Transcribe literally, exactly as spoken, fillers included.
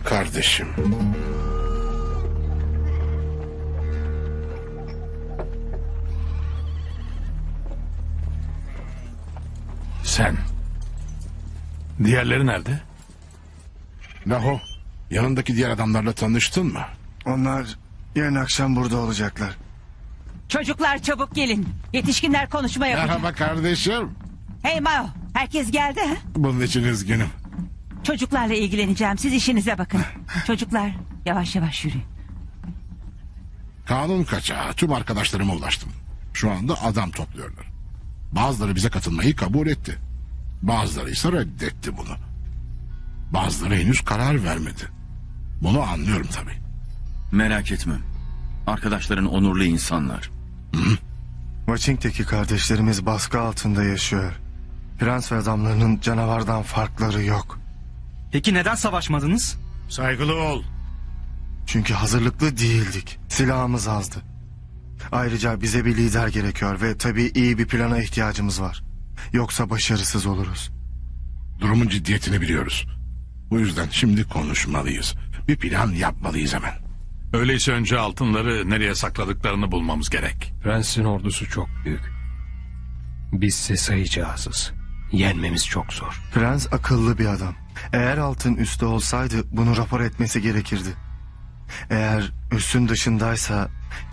Kardeşim. Sen. Diğerleri nerede? Laho, yanındaki diğer adamlarla tanıştın mı? Onlar yarın akşam burada olacaklar. Çocuklar çabuk gelin. Yetişkinler konuşma yapacak. Merhaba kardeşim. Hey Mao, herkes geldi ha? Bunun için üzgünüm. Çocuklarla ilgileneceğim. Siz işinize bakın. Çocuklar yavaş yavaş yürüyün. Kanun kaçağı tüm arkadaşlarıma ulaştım. Şu anda adam topluyorlar. Bazıları bize katılmayı kabul etti. Bazıları ise reddetti bunu. Bazıları henüz karar vermedi. Bunu anlıyorum tabii. Merak etme. Arkadaşların onurlu insanlar. Washington'daki kardeşlerimiz baskı altında yaşıyor. Prens ve adamlarının canavardan farkları yok. Peki neden savaşmadınız? Saygılı ol. Çünkü hazırlıklı değildik. Silahımız azdı. Ayrıca bize bir lider gerekiyor ve tabii iyi bir plana ihtiyacımız var. Yoksa başarısız oluruz. Durumun ciddiyetini biliyoruz. Bu yüzden şimdi konuşmalıyız. Bir plan yapmalıyız hemen. Öyleyse önce altınları nereye sakladıklarını bulmamız gerek. Prensin ordusu çok büyük. Bizse sayıcı azız. Yenmemiz çok zor. Prens akıllı bir adam. Eğer altın üstte olsaydı bunu rapor etmesi gerekirdi. Eğer üssün dışındaysa